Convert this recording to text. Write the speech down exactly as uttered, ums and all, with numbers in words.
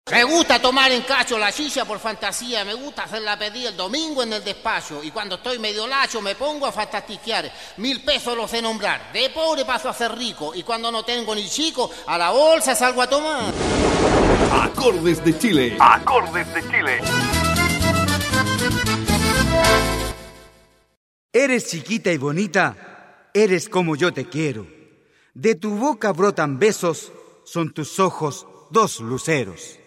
Me gusta tomar en cacho la chicha por fantasía, me gusta hacer la pedida el domingo en el despacho y cuando estoy medio lacho me pongo a fantastiquear. Mil pesos los sé nombrar, de pobre paso a ser rico y cuando no tengo ni chico, a la bolsa salgo a tomar. Acordes de Chile. Acordes de Chile. Eres chiquita y bonita, eres como yo te quiero. De tu boca brotan besos, son tus ojos dos luceros.